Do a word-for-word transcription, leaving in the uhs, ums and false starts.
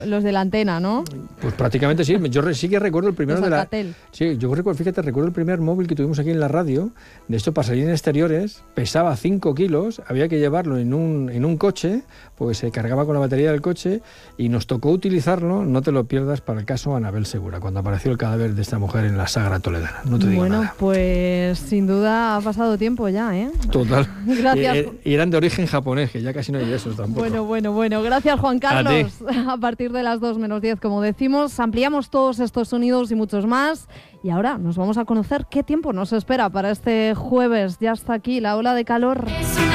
Los de la antena, ¿no? Pues prácticamente sí. Yo re- sí que recuerdo el primero Los de la... Alcatel. Sí, yo recuerdo, fíjate, recuerdo el primer móvil que tuvimos aquí en la radio. De esto para salir en exteriores, pesaba cinco kilos, había que llevarlo en un, en un coche, porque se cargaba con la batería del coche, y nos tocó utilizarlo, no te lo pierdas, para el caso Anabel Segura, cuando apareció el cadáver de esta mujer en la Sagra toledana. No te digo Bueno, nada. pues sin duda ha pasado tiempo ya, ¿eh? Total. Gracias. Y, y eran de origen japonés, que ya casi no hay de esos tampoco. Bueno, bueno, bueno. Gracias, Juan Carlos. A, a partir de las dos menos diez, como decimos, ampliamos todos estos sonidos y muchos más. Y ahora nos vamos a conocer qué tiempo nos espera para este jueves. Ya está aquí la ola de calor.